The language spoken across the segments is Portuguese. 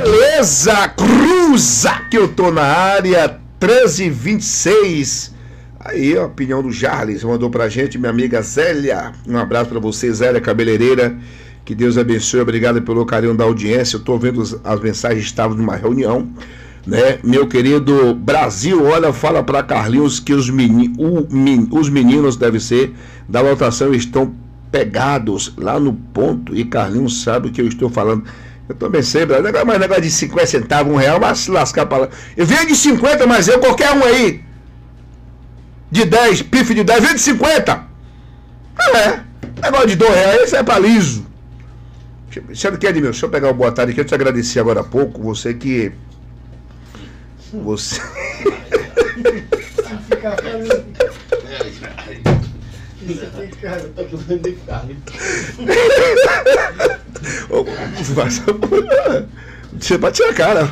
Beleza, cruza que eu tô na área, 13h26. Aí, a opinião do Jarles mandou pra gente, minha amiga Zélia. Um abraço pra você, Zélia, cabeleireira. Que Deus abençoe, obrigado pelo carinho da audiência. Eu tô vendo as mensagens, estava numa reunião, né? Meu querido Brasil, olha, fala pra Carlinhos que os meninos, deve ser, da lotação estão pegados lá no ponto. E Carlinhos sabe o que eu estou falando. Eu também sei, mas negócio de 50 centavos, R$1, mas se lascar pra lá. Eu venho de 50, mas eu, qualquer um aí, de 10, pife de 10, vem de 50. Negócio de R$2, isso é pra liso. Sabe o que, Edmilson? Deixa eu pegar o boa tarde aqui, eu te agradeci agora há pouco, você que... Você... Você pode tirar a cara,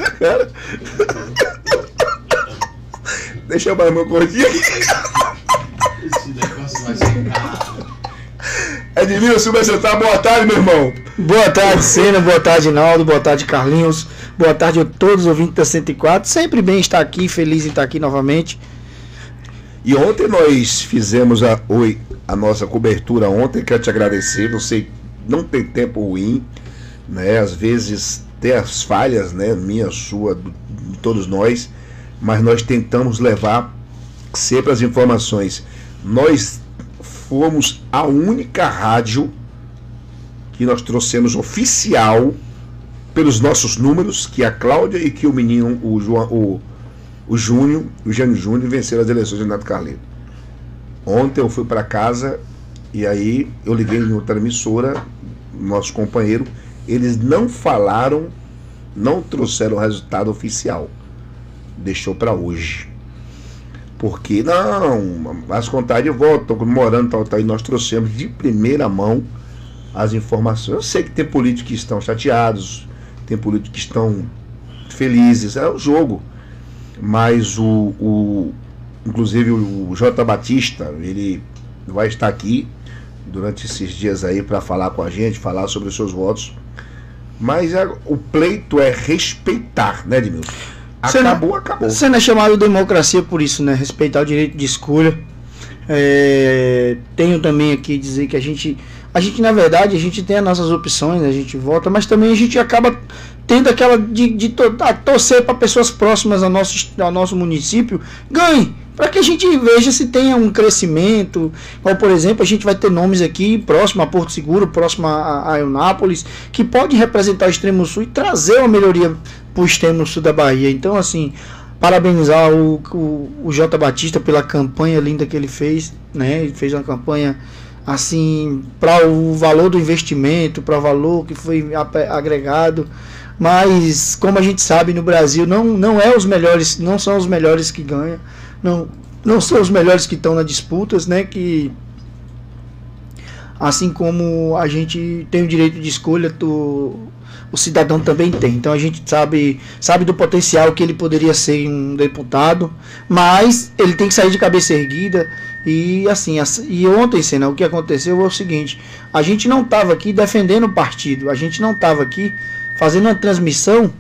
Deixa eu bater meu cortinho aqui. Esse negócio vai ser caro. Edmilson, você tá? Boa tarde, meu irmão. Boa tarde, Senna. Boa tarde, Naldo. Boa tarde, Carlinhos. Boa tarde a todos os ouvintes da 104. Sempre bem estar aqui, feliz em estar aqui novamente. E ontem nós fizemos a nossa cobertura ontem, quero te agradecer. Você não tem tempo ruim, né? Às vezes tem as falhas, né? Minha, sua, de todos nós, mas nós tentamos levar sempre as informações. Nós fomos a única rádio que nós trouxemos oficial pelos nossos números, que a Cláudia e que o menino, o Jânio Júnior venceram as eleições de Renato Carleiro. Ontem eu fui para casa e aí eu liguei em outra emissora, nosso companheiro, eles não falaram, não trouxeram o resultado oficial. Deixou para hoje. Porque não, as contagens voltam, estão comemorando, tal, e nós trouxemos de primeira mão as informações. Eu sei que tem políticos que estão chateados, tem políticos que estão felizes, é o jogo. Mas inclusive o J. Batista, ele vai estar aqui durante esses dias aí para falar com a gente, falar sobre os seus votos. Mas o pleito é respeitar, né, Edmilson? Acabou. Você não é chamado de democracia por isso, né? Respeitar o direito de escolha. Tenho também aqui dizer que a gente na verdade, a gente tem as nossas opções, né? A gente vota, mas também a gente acaba tendo aquela de torcer para pessoas próximas ao nosso município ganhe, para que a gente veja se tenha um crescimento. Como, por exemplo, a gente vai ter nomes aqui próximo a Porto Seguro, próximo a Eunápolis, que pode representar o extremo sul e trazer uma melhoria para o extremo sul da Bahia. Então, assim, parabenizar o J. Batista pela campanha linda que ele fez, né? Ele fez uma campanha assim para o valor do investimento, para o valor que foi agregado. Mas como a gente sabe, no Brasil não são os melhores que ganham, não são os melhores que estão nas disputas, né? Que assim como a gente tem o direito de escolha, o cidadão também tem. Então a gente sabe do potencial que ele poderia ser um deputado, mas ele tem que sair de cabeça erguida. E assim, e ontem, Senna, o que aconteceu foi o seguinte: a gente não estava aqui defendendo o partido, a gente não estava aqui fazendo uma transmissão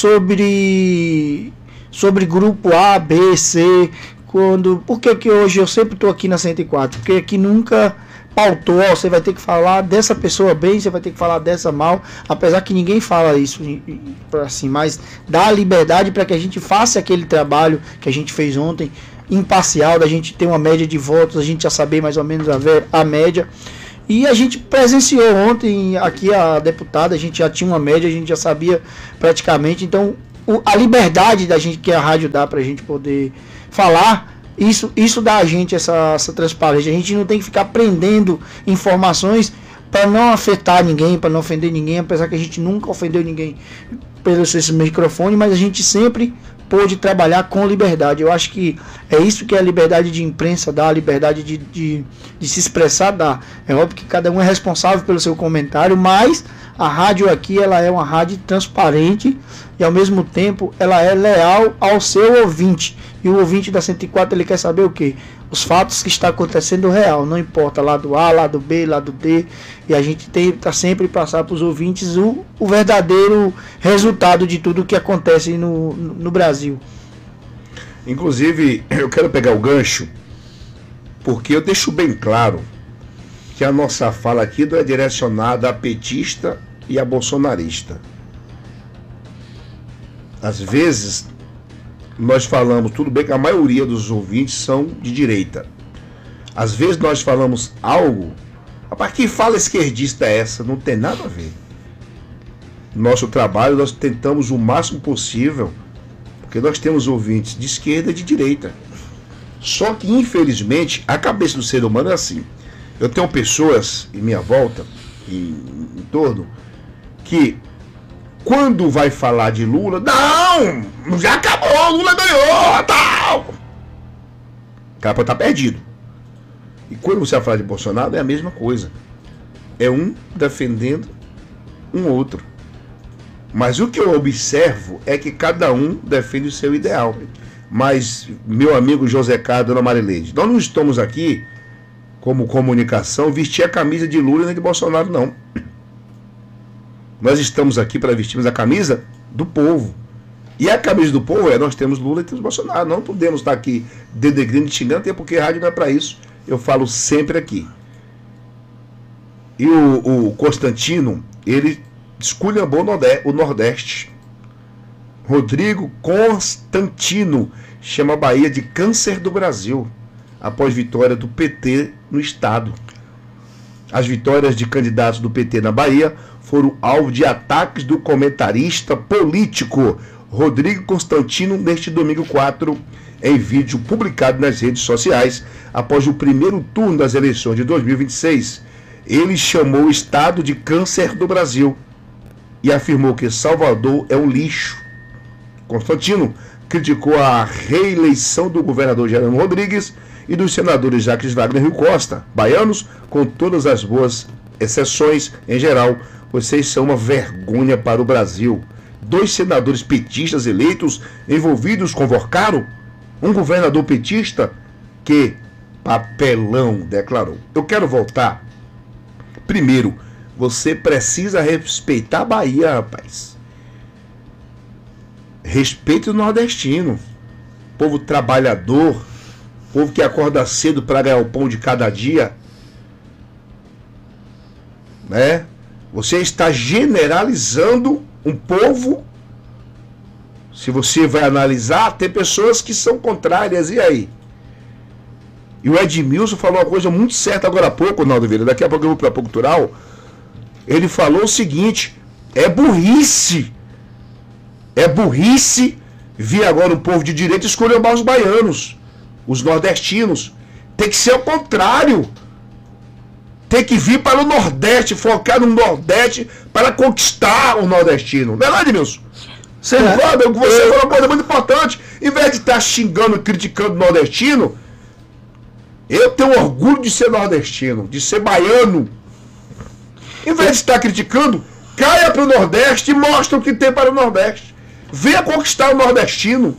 sobre grupo A, B, C. Por que hoje eu sempre estou aqui na 104? Porque aqui nunca pautou, você vai ter que falar dessa pessoa bem, você vai ter que falar dessa mal, apesar que ninguém fala isso assim, mas dá a liberdade para que a gente faça aquele trabalho que a gente fez ontem, imparcial, da gente ter uma média de votos, a gente já saber mais ou menos a média. E a gente presenciou ontem aqui a deputada, a gente já tinha uma média, a gente já sabia praticamente. Então a liberdade da gente que a rádio dá para a gente poder falar, isso dá a gente essa transparência. A gente não tem que ficar prendendo informações para não afetar ninguém, para não ofender ninguém, apesar que a gente nunca ofendeu ninguém pelo esse microfone, mas a gente sempre pôde trabalhar com liberdade. Eu acho que é isso que a liberdade de imprensa dá, a liberdade de se expressar dá. É óbvio que cada um é responsável pelo seu comentário, mas a rádio aqui, ela é uma rádio transparente e ao mesmo tempo ela é leal ao seu ouvinte. E o ouvinte da 104, ele quer saber o quê? os fatos que está acontecendo real, não importa lado A, lado B, lado D, e a gente tenta sempre passar para os ouvintes o verdadeiro resultado de tudo que acontece no Brasil. Inclusive, eu quero pegar o gancho, porque eu deixo bem claro que a nossa fala aqui não é direcionada a petista e a bolsonarista. Às vezes, nós falamos, tudo bem que a maioria dos ouvintes são de direita. Às vezes nós falamos algo, rapaz, que fala esquerdista é essa? Não tem nada a ver. Nosso trabalho, nós tentamos o máximo possível, porque nós temos ouvintes de esquerda e de direita. Só que, infelizmente, a cabeça do ser humano é assim. Eu tenho pessoas em minha volta, em torno, que quando vai falar de Lula, não, já acabou, Lula ganhou, tal. O cara pode estar perdido. E quando você vai falar de Bolsonaro, é a mesma coisa. É um defendendo um outro. Mas o que eu observo é que cada um defende o seu ideal. Mas, meu amigo José Carlos, dona Marileide, nós não estamos aqui, como comunicação, vestir a camisa de Lula nem de Bolsonaro, não. Nós estamos aqui para vestirmos a camisa do povo. E a camisa do povo nós temos Lula e temos Bolsonaro. Não podemos estar aqui denegrindo e xingando, até porque a rádio não é para isso. Eu falo sempre aqui. E o Constantino, ele esculhambou o Nordeste. Rodrigo Constantino chama a Bahia de câncer do Brasil, após vitória do PT no estado. As vitórias de candidatos do PT na Bahia foram alvo de ataques do comentarista político Rodrigo Constantino neste domingo 4, em vídeo publicado nas redes sociais, após o primeiro turno das eleições de 2026. Ele chamou o estado de câncer do Brasil e afirmou que Salvador é um lixo. Constantino criticou a reeleição do governador Geraldo Rodrigues e dos senadores Jacques Wagner e Rui Costa, baianos, com todas as boas exceções em geral. Vocês são uma vergonha para o Brasil. 2 senadores petistas eleitos envolvidos convocaram um governador petista que papelão, declarou. Eu quero voltar. Primeiro, você precisa respeitar a Bahia, rapaz. Respeite o nordestino. Povo trabalhador, povo que acorda cedo para ganhar o pão de cada dia. Né? Você está generalizando um povo. Se você vai analisar, tem pessoas que são contrárias. E aí? E o Edmilson falou uma coisa muito certa agora há pouco, Naldo Vieira. Daqui a pouco eu vou para a Cultural. Ele falou o seguinte: é burrice. É burrice vir agora um povo de direita escolher os baianos, os nordestinos. Tem que ser o contrário. Tem que vir para o Nordeste, focar no Nordeste para conquistar o nordestino. Não é lá, Edmilson? Você falou uma coisa muito importante. Em vez de estar xingando e criticando o nordestino, eu tenho orgulho de ser nordestino, de ser baiano. Em vez de estar criticando, caia para o Nordeste e mostre o que tem para o Nordeste. Venha conquistar o nordestino.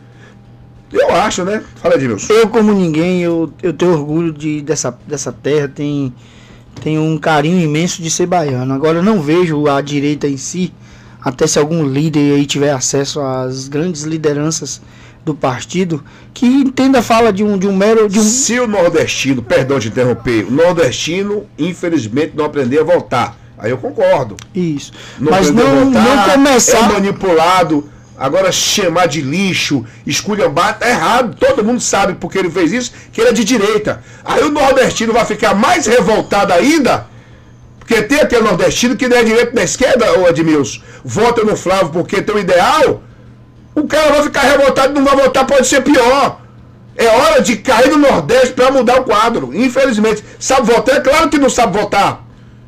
Eu acho, né? Fala, Edmilson. Eu, como ninguém, eu tenho orgulho dessa terra, tenho um carinho imenso de ser baiano. Agora, eu não vejo a direita em si, até se algum líder aí tiver acesso às grandes lideranças do partido, que entenda a fala de um mero... Se o nordestino, perdão de interromper, o nordestino, infelizmente, não aprender a votar. Aí eu concordo. Isso. Não, mas não começar... É manipulado. Agora chamar de lixo, esculhambar, tá errado. Todo mundo sabe porque ele fez isso, que ele é de direita. Aí o nordestino vai ficar mais revoltado ainda, porque tem aquele nordestino que não é direita nem esquerda, ô Edmilson. Vota no Flávio porque tem um ideal. O cara vai ficar revoltado e não vai votar, pode ser pior. É hora de cair no Nordeste para mudar o quadro. Infelizmente. Sabe votar? É claro que não sabe votar.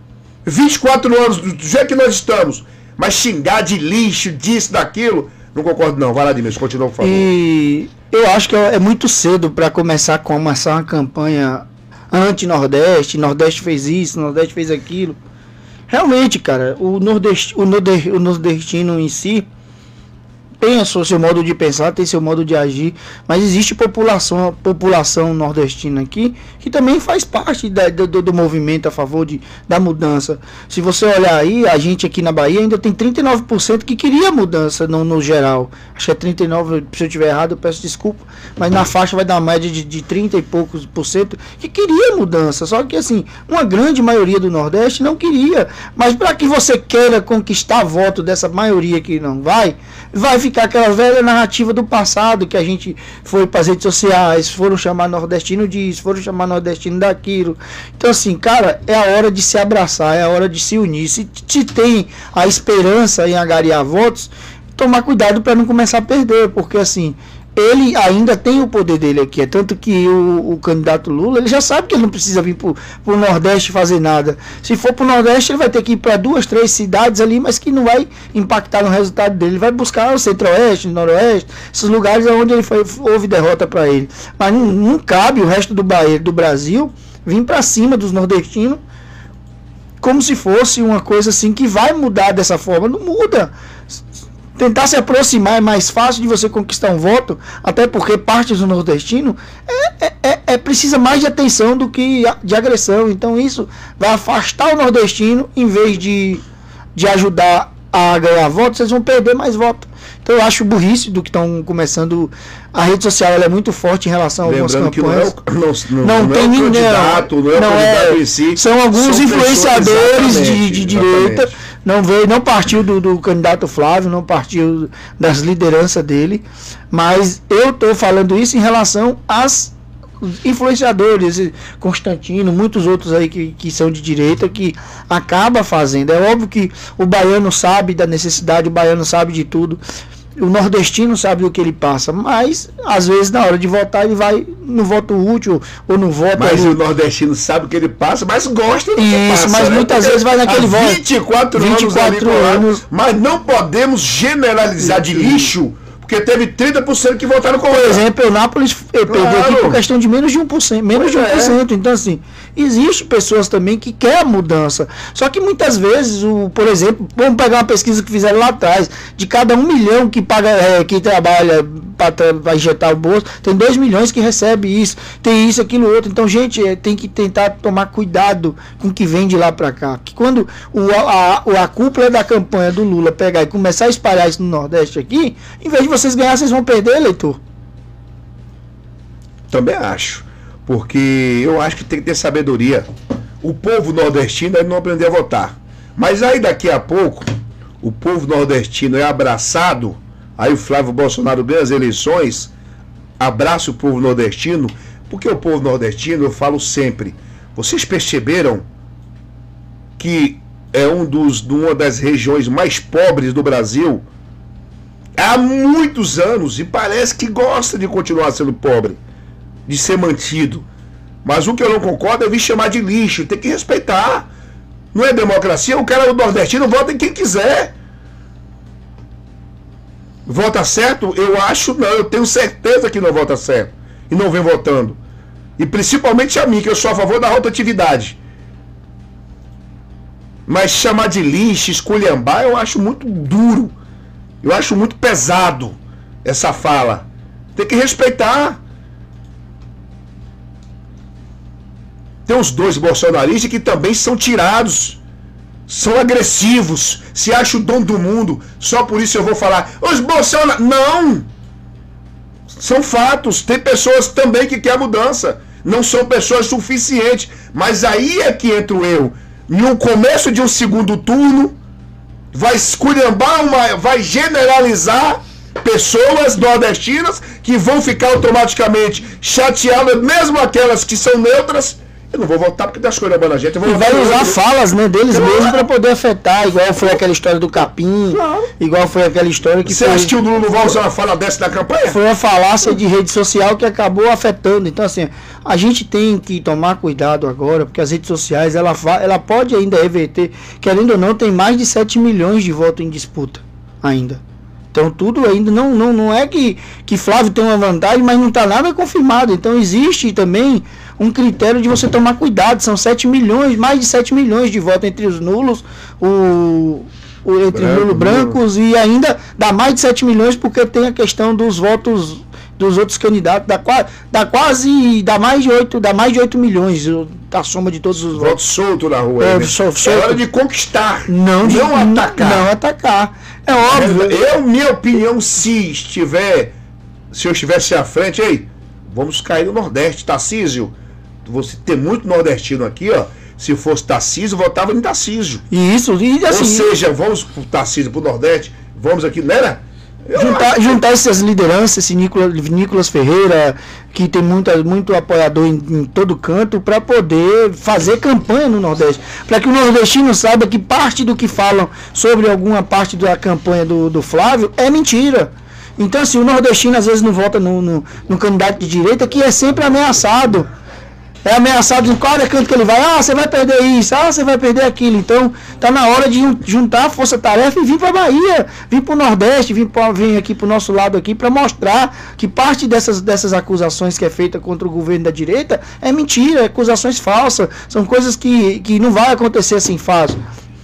24 anos, do jeito que nós estamos. Mas xingar de lixo, disso, daquilo, não concordo não. Vai lá, Edmilson, continua, por favor. E eu acho que é muito cedo para começar uma campanha anti-Nordeste. Nordeste fez isso, Nordeste fez aquilo. Realmente, cara, o nordestino em si tem o seu modo de pensar, tem seu modo de agir, mas existe população nordestina aqui que também faz parte do movimento a favor da mudança. Se você olhar aí, a gente aqui na Bahia ainda tem 39% que queria mudança no geral. Acho que é 39%, se eu estiver errado eu peço desculpa, mas na faixa vai dar uma média de 30 e poucos por cento que queria mudança. Só que assim, uma grande maioria do Nordeste não queria. Mas para que você queira conquistar voto dessa maioria que não vai ficar aquela velha narrativa do passado, que a gente foi para as redes sociais, foram chamar nordestino disso, foram chamar nordestino daquilo. Então assim, cara, é a hora de se abraçar, é a hora de se unir. Se tem a esperança em angariar votos, tomar cuidado para não começar a perder, porque assim, ele ainda tem o poder dele aqui, é tanto que o candidato Lula, ele já sabe que ele não precisa vir pro Nordeste fazer nada. Se for pro Nordeste, ele vai ter que ir para 2, 3 cidades ali, mas que não vai impactar no resultado dele. Ele vai buscar o Centro-Oeste, o Noroeste, esses lugares onde houve derrota para ele. Mas não cabe o resto do Brasil vir para cima dos nordestinos como se fosse uma coisa assim que vai mudar dessa forma. Não muda. Tentar se aproximar é mais fácil de você conquistar um voto, até porque parte do nordestino precisa mais de atenção do que de agressão. Então isso vai afastar o nordestino, em vez de ajudar a ganhar votos, vocês vão perder mais votos. Então eu acho burrice do que estão começando. A rede social ela é muito forte em relação a algumas campanhas. Não tem ninguém. Não é em si. São alguns influenciadores de direita. Não partiu do candidato Flávio, não partiu das lideranças dele. Mas eu estou falando isso em relação às influenciadores, Constantino, muitos outros aí que são de direita, que acaba fazendo. É óbvio que o baiano sabe da necessidade, o baiano sabe de tudo, o nordestino sabe do que ele passa, mas às vezes na hora de votar ele vai no voto útil ou no voto. Mas o nordestino sabe o que ele passa, mas gosta do que passa. Mas né? Muitas vezes vai naquele voto. 24 anos, mas não podemos generalizar de lixo. Porque teve 30% que votaram com ele. Por exemplo, o Nápoles perdeu aqui por questão de menos de 1%. Menos de 1%. Então, assim, existe pessoas também que querem a mudança. Só que muitas vezes, por exemplo, vamos pegar uma pesquisa que fizeram lá atrás, de cada 1 milhão que paga, que trabalha para injetar o bolso, tem 2 milhões que recebe isso, tem isso, aquilo, outro. Então, gente, tem que tentar tomar cuidado com o que vem de lá para cá. Que quando a cúpula da campanha do Lula pegar e começar a espalhar isso no Nordeste aqui, em vez de vocês ganhar, vocês vão perder, eleitor. Também acho. Porque eu acho que tem que ter sabedoria. O povo nordestino ainda não aprendeu a votar. Mas aí daqui a pouco, o povo nordestino é abraçado. Aí o Flávio Bolsonaro ganha as eleições, abraça o povo nordestino. Porque o povo nordestino, eu falo sempre, vocês perceberam que é uma das regiões mais pobres do Brasil há muitos anos, e parece que gosta de continuar sendo pobre, de ser mantido. Mas o que eu não concordo é vir chamar de lixo. Tem que respeitar. Não é democracia. O cara do nordestino vota em quem quiser. Vota certo? Eu acho não. Eu tenho certeza que não vota certo e não vem votando. E principalmente a mim, que eu sou a favor da rotatividade. Mas chamar de lixo, esculhambar, eu acho muito duro. Eu acho muito pesado essa fala. Tem que respeitar. Tem os 2 bolsonaristas que também são tirados. São agressivos. Se acham o dono do mundo. Só por isso eu vou falar. Os bolsonaristas. Não! São fatos. Tem pessoas também que querem mudança. Não são pessoas suficientes. Mas aí é que entra o erro. No começo de um segundo turno, vai esculhambar, vai generalizar pessoas nordestinas que vão ficar automaticamente chateadas, mesmo aquelas que são neutras. Eu não vou votar porque tá esculhambando a gente. Eu vou vai usar falas, né, deles mesmo para poder afetar, igual foi aquela história do Capim, igual foi aquela história que você acha que o Lula não vai usar uma fala dessa na campanha? Foi uma falácia de rede social que acabou afetando. Então, assim, a gente tem que tomar cuidado agora, porque as redes sociais, ela pode ainda reverter, querendo ou não, tem mais de 7 milhões de votos em disputa ainda. Então tudo ainda não é que Flávio tem uma vantagem, mas não está nada confirmado. Então existe também um critério de você tomar cuidado. São 7 milhões, mais de 7 milhões de votos entre os nulos, entre nulo brancos, e ainda dá mais de 7 milhões porque tem a questão dos votos dos outros candidatos, dá mais de 8 milhões a soma de todos os votos. Solto na rua. É hora de conquistar, não atacar. Não atacar. É óbvio. Minha opinião, se eu estivesse à frente, vamos cair no Nordeste, Tarcísio. Você tem muito nordestino aqui, ó. Se fosse Tarcísio, votava em Tarcísio. Isso, e assim. Ou seja, vamos pro Tarcísio, pro Nordeste, vamos aqui, não era? Juntar essas lideranças, esse Nicolas Ferreira, que tem muito apoiador em todo canto, para poder fazer campanha no Nordeste. Para que o nordestino saiba que parte do que falam sobre alguma parte da campanha do Flávio é mentira. Então, assim, o nordestino às vezes não vota no candidato de direita, que é sempre ameaçado. É ameaçado em cada canto que ele vai. Você vai perder isso, você vai perder aquilo. Então, tá na hora de juntar a força-tarefa e vir para a Bahia, vir para o Nordeste, vir aqui para o nosso lado aqui, para mostrar que parte dessas acusações que é feita contra o governo da direita é mentira, é acusações falsas, são coisas que não vai acontecer assim fácil.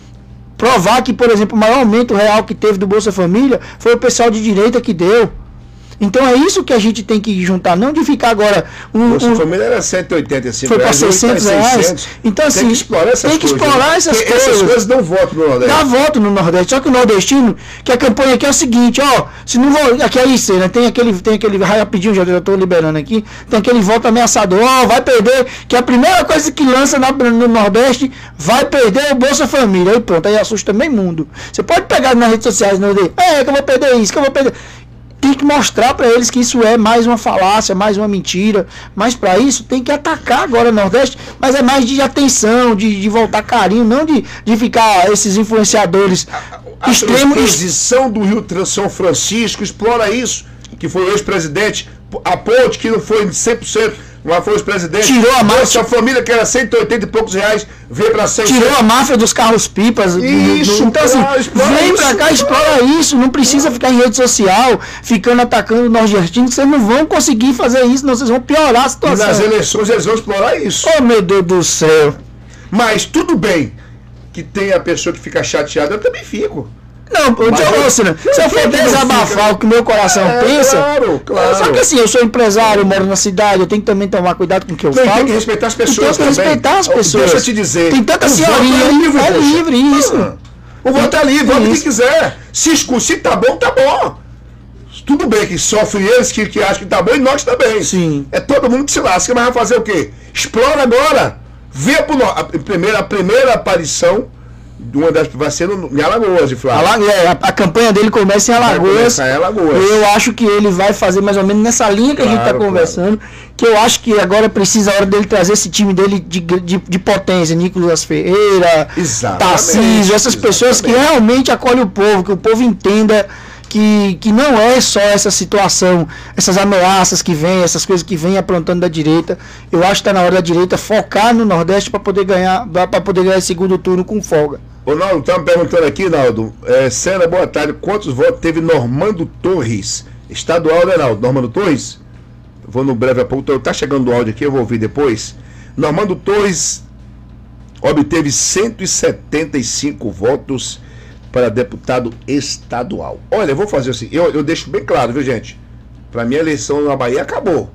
Provar que, por exemplo, o maior aumento real que teve do Bolsa Família foi o pessoal de direita que deu. Então é isso que a gente tem que juntar, não de ficar agora... Bolsa Família era 185 foi para 600 reais. Então assim, tem que explorar essas coisas. Essas coisas dão voto no Nordeste. Dá voto no Nordeste. Só que o nordestino, que a campanha aqui é o seguinte, se não vou... Aqui é isso, né? Tem aquele rapidinho, já estou liberando aqui, tem aquele voto ameaçador, vai perder, que a primeira coisa que lança no Nordeste, vai perder o Bolsa Família. Aí pronto, aí assusta meio mundo. Você pode pegar nas redes sociais, não que eu vou perder isso, que eu vou perder... Tem que mostrar para eles que isso é mais uma falácia, mais uma mentira. Mas para isso tem que atacar agora o Nordeste. Mas é mais de atenção, de voltar carinho, não de ficar esses influenciadores extremos. A transição do Rio São Francisco explora isso. Que foi o ex-presidente. A ponte que não foi 100%. Mas foi o presidente. Tirou a máfia. A família que era 180 e poucos reais veio para 100. Tirou a máfia dos carros pipas. Isso, então assim, vem pra cá, explora isso. Não precisa ficar em rede social, ficando atacando o nordestino. Vocês não vão conseguir fazer isso, não. Vocês vão piorar a situação. E nas eleições eles vão explorar isso. Oh, meu Deus do céu. Mas tudo bem que tem a pessoa que fica chateada, eu também fico. Não, se eu for desabafar o que o meu coração pensa. Claro. Só que assim, eu sou empresário, eu moro na cidade, eu tenho que também tomar cuidado com o que eu falo. Tem que respeitar as pessoas. Tem que respeitar as pessoas. Deixa eu te dizer. Tem tanta senhorinha. É livre isso. O voto é livre, vota quem quiser. Se tá bom, tá bom. Tudo bem que sofre eles que acham que tá bom e nós também. Sim. É todo mundo que se lasca, mas vai fazer o quê? Explora agora. Vê a primeira aparição. Uma das vai ser em Alagoas, de Flávio. A campanha dele começa em Alagoas. Eu acho que ele vai fazer mais ou menos nessa linha que a gente está conversando. Que eu acho que agora precisa a hora dele trazer esse time dele de potência. Nicolas Ferreira, Tarcísio, essas pessoas que realmente acolhem o povo, que o povo entenda que não é só essa situação, essas ameaças que vêm, essas coisas que vêm aprontando da direita. Eu acho que está na hora da direita focar no Nordeste para poder ganhar esse segundo turno com folga. Ô Naldo, tá me perguntando aqui, Naldo. Sena, boa tarde. Quantos votos teve Normando Torres? Estadual, né, Naldo? Normando Torres? Vou no breve a pouco. Tá chegando o áudio aqui, eu vou ouvir depois. Normando Torres obteve 175 votos para deputado estadual. Olha, eu vou fazer assim, eu deixo bem claro, viu, gente? Para mim a eleição na Bahia acabou.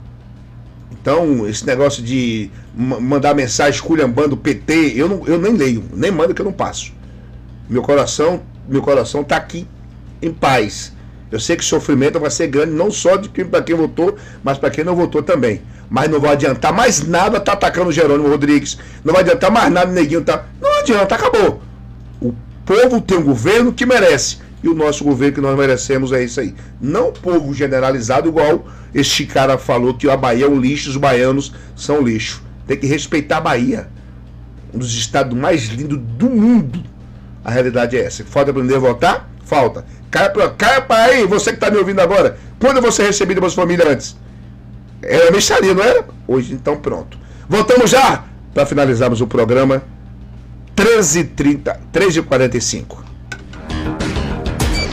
Então, esse negócio de mandar mensagem esculhambando o PT, eu nem leio, nem mando que eu não passo. Meu coração tá aqui em paz. Eu sei que o sofrimento vai ser grande, não só para quem votou, mas para quem não votou também. Mas não vai adiantar mais nada tá atacando o Jerônimo Rodrigues. Não vai adiantar mais nada o Neguinho tá. Não adianta, acabou. O povo tem um governo que merece. E o nosso governo que nós merecemos é isso aí. Não o povo generalizado, igual este cara falou que a Bahia é um lixo, os baianos são lixo. Tem que respeitar a Bahia. Um dos estados mais lindos do mundo. A realidade é essa. Falta aprender a votar? Falta. Caia para aí, você que está me ouvindo agora. Quando você recebeu a Bolsa Família antes? Era mexaria, não era? Hoje, então pronto. Voltamos já para finalizarmos o programa. 13h45.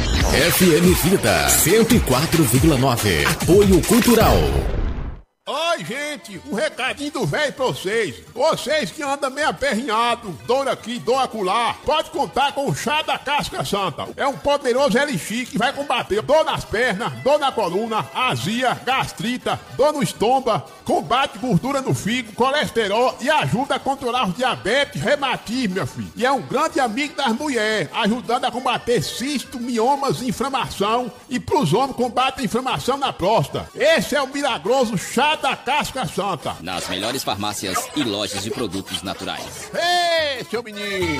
FM Vida 104,9. Apoio Cultural. Oi, gente, um recadinho do velho pra vocês. Vocês que andam meio aperrinhado, dor aqui, dor acolá, pode contar com o chá da casca santa. É um poderoso elixir que vai combater dor nas pernas, dor na coluna, azia, gastrita, dor no estômago, combate gordura no fígado, colesterol e ajuda a controlar os diabetes, reumatismo, meu filho. E é um grande amigo das mulheres, ajudando a combater cisto, miomas, inflamação e pros homens combate a inflamação na próstata. Esse é o milagroso chá da casca santa. Nas melhores farmácias e lojas de produtos naturais. Ei, seu menino!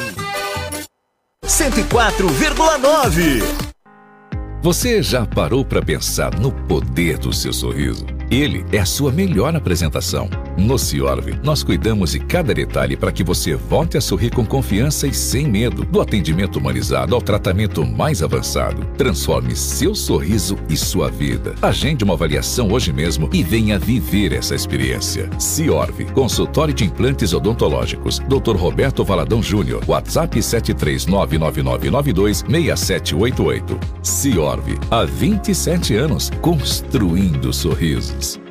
104,9. Você já parou para pensar no poder do seu sorriso? Ele é a sua melhor apresentação. No Ciorv, nós cuidamos de cada detalhe para que você volte a sorrir com confiança e sem medo. Do atendimento humanizado ao tratamento mais avançado. Transforme seu sorriso e sua vida. Agende uma avaliação hoje mesmo e venha viver essa experiência. Ciorv, consultório de implantes odontológicos. Dr. Roberto Valadão Júnior. WhatsApp 73999926788. Ciorv, há 27 anos, construindo sorrisos.